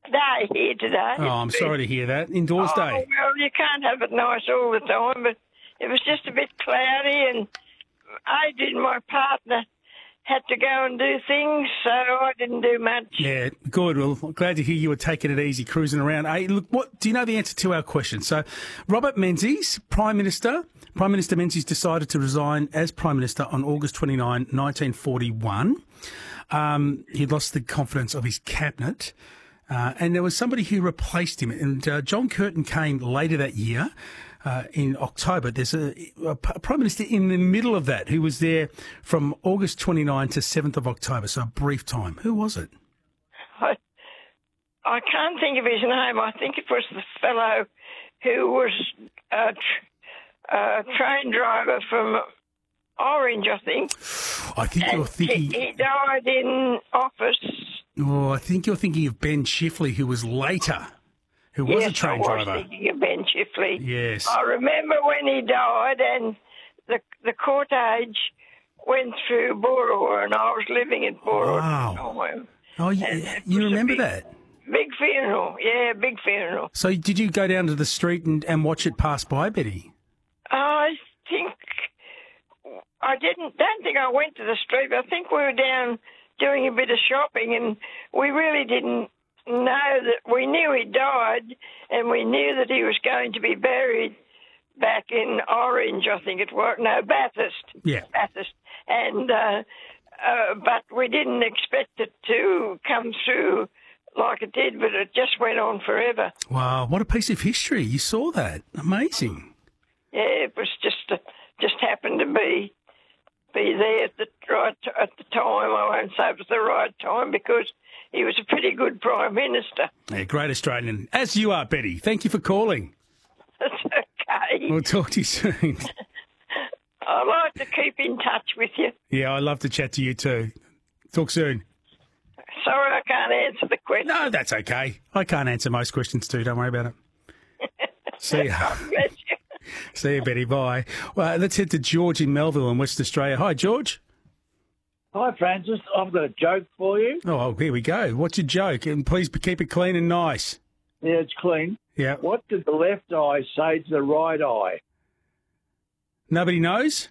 day here today. Oh, I'm sorry to hear that. Indoors day. Well, you can't have it nice all the time, but it was just a bit cloudy, and Adrian, my partner, had to go and do things, so I didn't do much. Yeah, good. Well, glad to hear you were taking it easy, cruising around. Hey, look, what do you know the answer to our question? So, Robert Menzies, Prime Minister Menzies decided to resign as Prime Minister on August 29, 1941. He lost the confidence of his cabinet, and there was somebody who replaced him. And John Curtin came later that year. In October, there's a Prime Minister in the middle of that who was there from August 29 to 7th of October, so a brief time. Who was it? I can't think of his name. I think it was the fellow who was a train driver from Orange, I think. I think you're thinking... He died in office. Oh, I think you're thinking of Ben Chifley, who was later... Who was a train driver? I was thinking of Ben Chifley. Yes. I remember when he died and the cortege went through Boorowa, and I was living in Boorowa at the time. Oh, you remember that? Big funeral, big funeral. So did you go down to the street and watch it pass by, Betty? I think I don't think I went to the street, but I think we were down doing a bit of shopping, and we really didn't know that. We knew he died, and we knew that he was going to be buried back in Orange, I think it was. No, Bathurst. Yeah. Bathurst. And, but we didn't expect it to come through like it did, but it just went on forever. Wow, what a piece of history. You saw that. Amazing. Yeah, it was just happened to be there at the time. I won't say it was the right time, because he was a pretty good Prime Minister. Yeah, great Australian. As you are, Betty. Thank you for calling. That's okay. We'll talk to you soon. I like to keep in touch with you. Yeah, I love to chat to you too. Talk soon. Sorry I can't answer the question. No, that's okay. I can't answer most questions too. Don't worry about it. See ya. Bless you. See you, Betty. Bye. Well, let's head to George in Melville in West Australia. Hi, George. Hi, Francis. I've got a joke for you. Oh, here we go. What's your joke? And please keep it clean and nice. Yeah, it's clean. Yeah. What did the left eye say to the right eye? Nobody knows?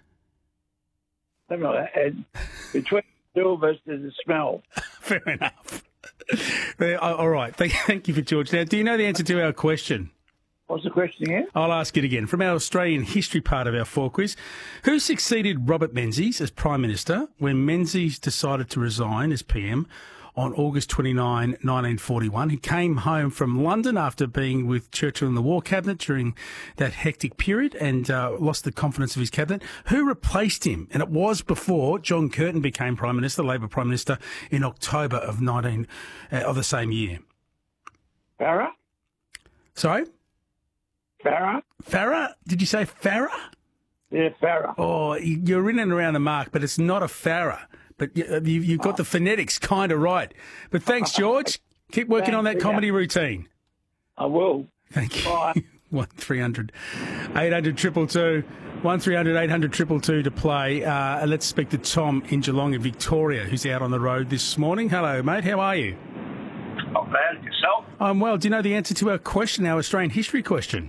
And between the two of us, there's a smell. Fair enough. All right. Thank you for George. Now, do you know the answer to our question? What's the question again? I'll ask it again. From our Australian history part of our 4 quiz, who succeeded Robert Menzies as Prime Minister when Menzies decided to resign as PM on August 29, 1941? He came home from London after being with Churchill in the War Cabinet during that hectic period and lost the confidence of his cabinet. Who replaced him? And it was before John Curtin became Prime Minister, Labor Prime Minister, in October of the same year. Farah? Sorry? Farah? Farah? Did you say Farah? Yeah, Farah. Oh, you're in and around the mark, but it's not a Farah. But you've got the phonetics kind of right. But thanks, George. Keep working on that comedy routine. I will. Thank you. Bye. 1300 800 222 1300 800 222 to play. Let's speak to Tom in Geelong in Victoria, who's out on the road this morning. Hello, mate. How are you? Not bad. Yourself? I'm well. Do you know the answer to our question, our Australian history question?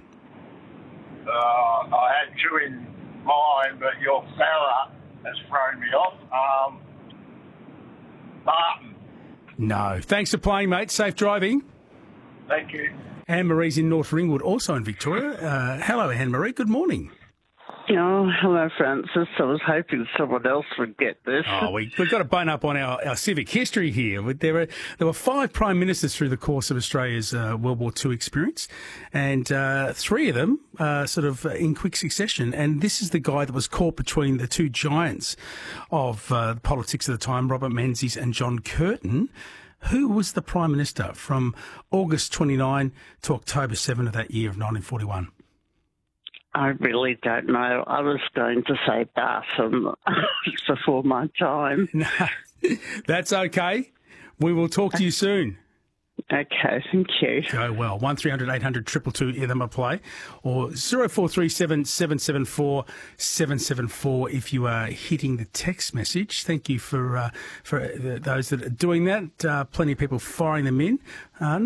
I had two in mind, but your Farah has thrown me off. Martin. No. Thanks for playing, mate. Safe driving. Thank you. Anne-Marie's in North Ringwood, also in Victoria. Hello, Anne-Marie. Good morning. Oh, hello, Francis. I was hoping someone else would get this. Oh, we've got to bone up on our civic history here. There were 5 prime ministers through the course of Australia's World War II experience, and 3 of them sort of in quick succession. And this is the guy that was caught between the 2 giants of politics at the time, Robert Menzies and John Curtin. Who was the Prime Minister from August 29 to October 7 of that year of 1941? I really don't know. I was going to say Barton before my time. No, that's okay. We will talk to you soon. Okay, thank you. Go well. 1300 800 222, hear them a play. Or 0437 774 774 if you are hitting the text message. Thank you for those that are doing that. Plenty of people firing them in.